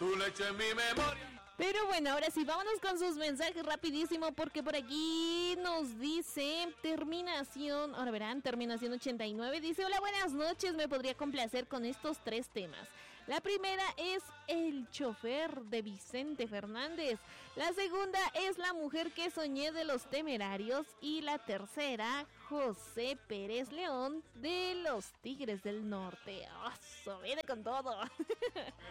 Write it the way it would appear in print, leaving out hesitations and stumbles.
tu leche en mi memoria. Pero bueno, ahora sí, vámonos con sus mensajes rapidísimo, porque por aquí nos dice terminación, ahora verán, terminación 89, dice: hola, buenas noches, me podría complacer con estos 3 temas. La primera es El chofer de Vicente Fernández, la segunda es La mujer que soñé de Los Temerarios y la tercera, José Pérez León de Los Tigres del Norte. ¡Oh, viene con todo!